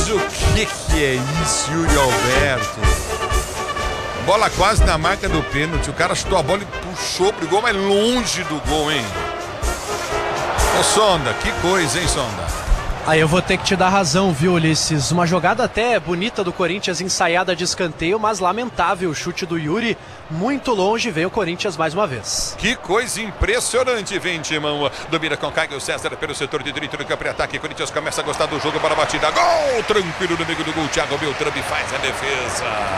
o que é isso, Yuri Alberto? Bola quase na marca do pênalti. O cara chutou a bola e puxou pro gol, mas longe do gol, hein? Ô, Sonda, que coisa, hein, Sonda? Aí eu vou ter que te dar razão, viu, Ulisses? Uma jogada até bonita do Corinthians, ensaiada de escanteio, mas lamentável o chute do Yuri. Muito longe, veio o Corinthians mais uma vez. Que coisa impressionante, vem Timão. Domina com Caio César pelo setor de direito do campo de ataque. Corinthians começa a gostar do jogo para a batida. Gol! Tranquilo no meio do gol. Thiago Beltrame faz a defesa.